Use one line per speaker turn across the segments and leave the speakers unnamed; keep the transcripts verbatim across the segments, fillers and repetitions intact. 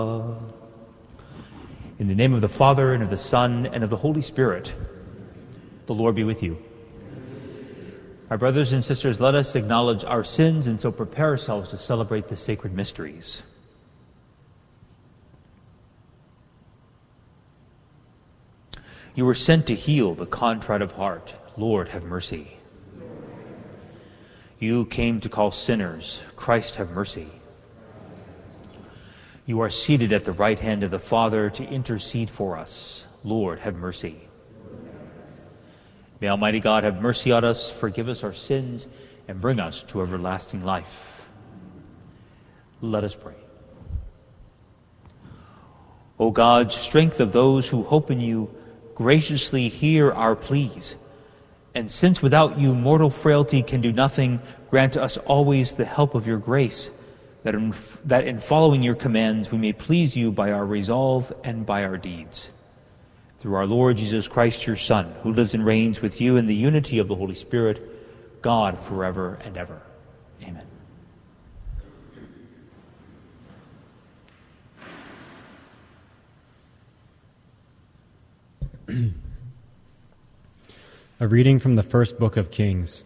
In the name of the Father, and of the Son, and of the Holy Spirit, the Lord be with you. My brothers and sisters, let us acknowledge our sins and so prepare ourselves to celebrate the sacred mysteries. You were sent to heal the contrite of heart. Lord, have mercy. You came to call sinners. Christ, have mercy. You are seated at the right hand of the Father to intercede for us. Lord, have mercy. May Almighty God have mercy on us, forgive us our sins, and bring us to everlasting life. Let us pray. O God, strength of those who hope in you, graciously hear our pleas. And since without you mortal frailty can do nothing, grant us always the help of your grace, that in, that in following your commands we may please you by our resolve and by our deeds. Through our Lord Jesus Christ, your Son, who lives and reigns with you in the unity of the Holy Spirit, God forever and ever. Amen.
A reading from the first book of Kings.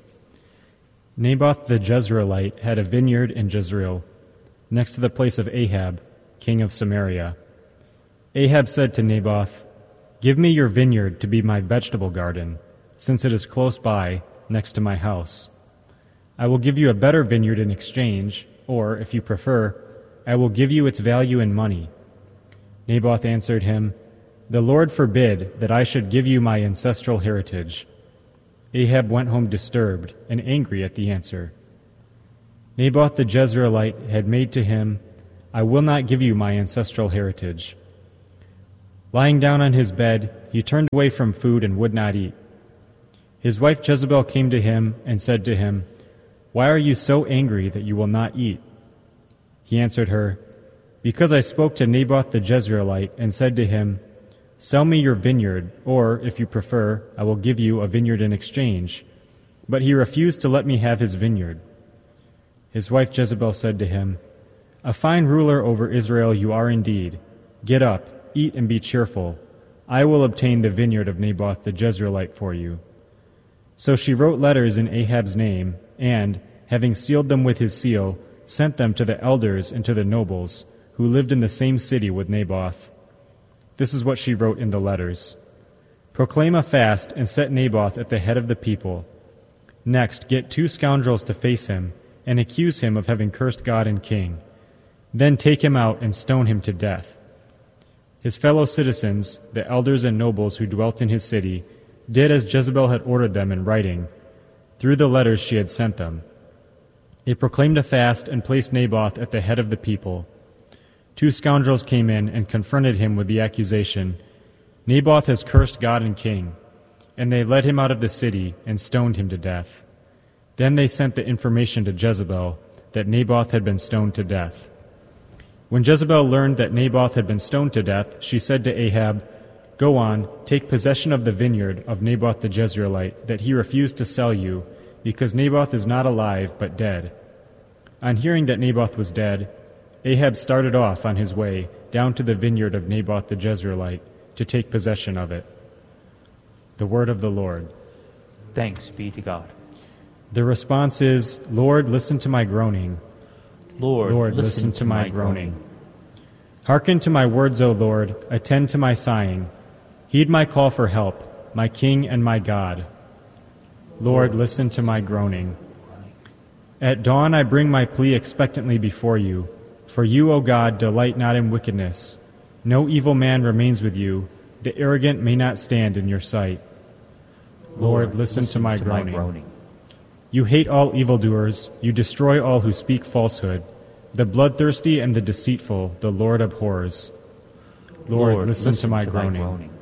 Naboth the Jezreelite had a vineyard in Jezreel, next to the place of Ahab, king of Samaria. Ahab said to Naboth, "Give me your vineyard to be my vegetable garden, since it is close by, next to my house. I will give you a better vineyard in exchange, or, if you prefer, I will give you its value in money." Naboth answered him, "The Lord forbid that I should give you my ancestral heritage." Ahab went home disturbed and angry at the answer. Naboth the Jezreelite had made to him, "I will not give you my ancestral heritage." Lying down on his bed, he turned away from food and would not eat. His wife Jezebel came to him and said to him, "Why are you so angry that you will not eat?" He answered her, "Because I spoke to Naboth the Jezreelite and said to him, 'Sell me your vineyard, or, if you prefer, I will give you a vineyard in exchange.' But he refused to let me have his vineyard." His wife Jezebel said to him, "A fine ruler over Israel you are indeed. Get up, eat and be cheerful. I will obtain the vineyard of Naboth the Jezreelite for you." So she wrote letters in Ahab's name, and, having sealed them with his seal, sent them to the elders and to the nobles, who lived in the same city with Naboth. This is what she wrote in the letters: "Proclaim a fast and set Naboth at the head of the people. Next, get two scoundrels to face him and accuse him of having cursed God and king. Then take him out and stone him to death." His fellow citizens, the elders and nobles who dwelt in his city, did as Jezebel had ordered them in writing, through the letters she had sent them. They proclaimed a fast and placed Naboth at the head of the people. Two scoundrels came in and confronted him with the accusation, "Naboth has cursed God and king," and they led him out of the city and stoned him to death. Then they sent the information to Jezebel that Naboth had been stoned to death. When Jezebel learned that Naboth had been stoned to death, she said to Ahab, "Go on, take possession of the vineyard of Naboth the Jezreelite that he refused to sell you, because Naboth is not alive but dead." On hearing that Naboth was dead, Ahab started off on his way down to the vineyard of Naboth the Jezreelite to take possession of it. The word of the Lord.
Thanks be to God.
The response is, "Lord, listen to my groaning.
Lord,
Lord,
listen,
listen to,
to
my,
my
groaning.
groaning.
Hearken to my words, O Lord, attend to my sighing. Heed my call for help, my King and my God. Lord, listen to my groaning. At dawn I bring my plea expectantly before you. For you, O God, delight not in wickedness. No evil man remains with you. The arrogant may not stand in your sight. Lord, Lord listen, listen to, my, to groaning. my groaning. You hate all evildoers. You destroy all who speak falsehood. The bloodthirsty and the deceitful, the Lord abhors. Lord, Lord listen, listen to, my, to groaning. my groaning.